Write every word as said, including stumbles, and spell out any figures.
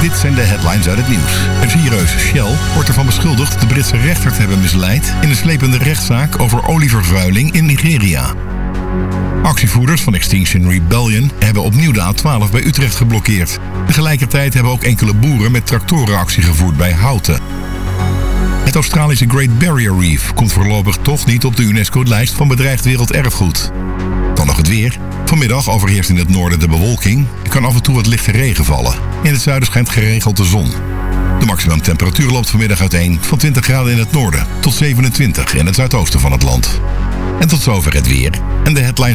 Dit zijn de headlines uit het nieuws. Energiereus Shell wordt ervan beschuldigd de Britse rechter te hebben misleid in een slepende rechtszaak over olievervuiling in Nigeria. Actievoerders van Extinction Rebellion hebben opnieuw de A twaalf bij Utrecht geblokkeerd. Tegelijkertijd hebben ook enkele boeren met tractoren actie gevoerd bij Houten. Het Australische Great Barrier Reef komt voorlopig toch niet op de UNESCO-lijst van bedreigd werelderfgoed. Dan nog het weer. Vanmiddag overheerst in het noorden de bewolking. Er kan af en toe wat lichte regen vallen. In het zuiden schijnt geregeld de zon. De maximumtemperatuur loopt vanmiddag uiteen van twintig graden in het noorden tot zevenentwintig in het zuidoosten van het land. En tot zover het weer en de headlines.